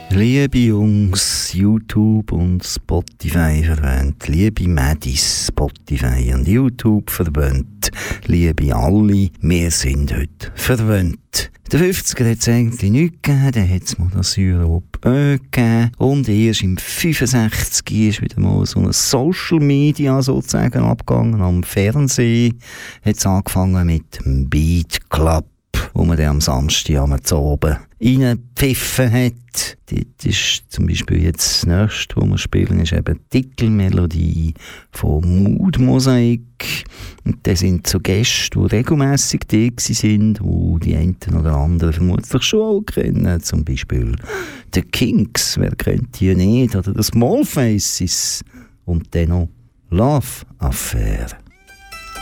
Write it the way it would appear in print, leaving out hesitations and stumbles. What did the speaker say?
Liebe Jungs, YouTube und Spotify verwöhnt, liebe Madis, Spotify und YouTube verwöhnt, liebe alle, wir sind heute verwöhnt. Der 50er hat es eigentlich nichts gegeben, dann hat es mal das Europe gegeben und erst im 65 ist wieder mal so eine Social Media sozusagen abgegangen. Am Fernsehen hat es angefangen mit dem Beat Club, wo man dann am Samstag am oben reingepfiffen hat. Dort ist zum Beispiel jetzt das nächste, was wir spielen, ist eben die Titelmelodie von Mood Mosaik. Und das sind so Gäste, die regelmässig da sind, die die einen oder anderen vermutlich schon auch kennen. Zum Beispiel The Kinks, wer kennt die nicht? Oder The Small Faces. Und dann noch Love Affair.